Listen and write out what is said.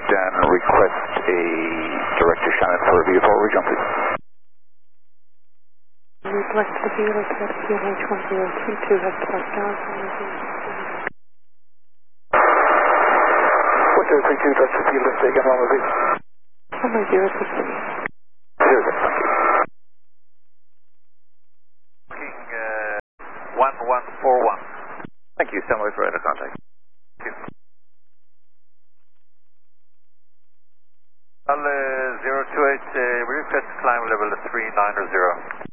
and request a Director Shannon for review for region, please. Request to be located at QNH 1032 has touchdown. 1032, Director Field, let's take it on with it. 1032. 1141. Thank you, stand by for radar contact. Thank you. 028, we request climb level 390.